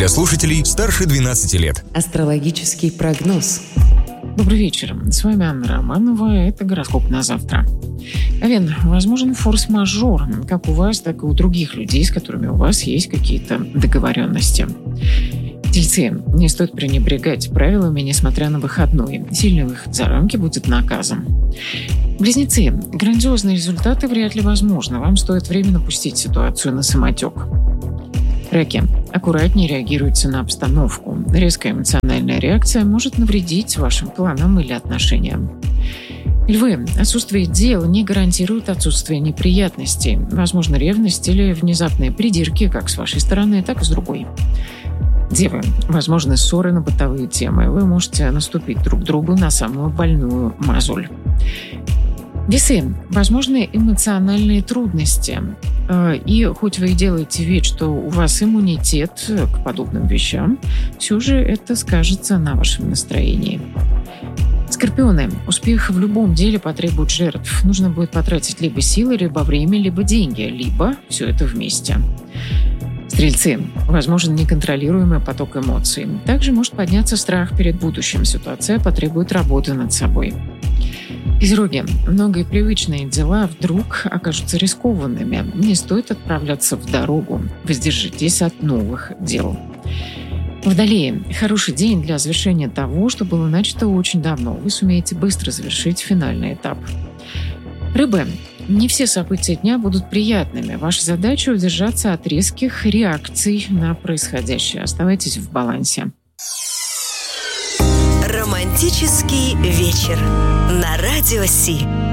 для слушателей старше 12 лет. Астрологический прогноз. Добрый вечер. С вами Анна Романова. Это гороскоп на завтра. Овен, возможен форс-мажор, как у вас, так и у других людей, с которыми у вас есть какие-то договоренности. Тельцы, не стоит пренебрегать правилами, несмотря на выходной. Сильный выход за рамки будет наказом. Близнецы, грандиозные результаты вряд ли возможны. Вам стоит временно пустить ситуацию на самотек. Раки, аккуратнее реагируйте на обстановку. Резкая эмоциональная реакция может навредить вашим планам или отношениям. Львы, отсутствие дел не гарантирует отсутствие неприятностей. Возможно, ревность или внезапные придирки как с вашей стороны, так и с другой. Девы, возможны ссоры на бытовые темы. Вы можете наступить друг другу на самую больную мозоль. Весы, возможны эмоциональные трудности. И хоть вы и делаете вид, что у вас иммунитет к подобным вещам, все же это скажется на вашем настроении. Скорпионы, успех в любом деле потребует жертв. Нужно будет потратить либо силы, либо время, либо деньги, либо все это вместе. Стрельцы, возможен неконтролируемый поток эмоций. Также может подняться страх перед будущим. Ситуация потребует работы над собой. Козероги, многие привычные дела вдруг окажутся рискованными. Не стоит отправляться в дорогу. Воздержитесь от новых дел. Водолеи, хороший день для завершения того, что было начато очень давно. Вы сумеете быстро завершить финальный этап. Рыбы, не все события дня будут приятными. Ваша задача – удержаться от резких реакций на происходящее. Оставайтесь в балансе. Романтический вечер на Радио Си.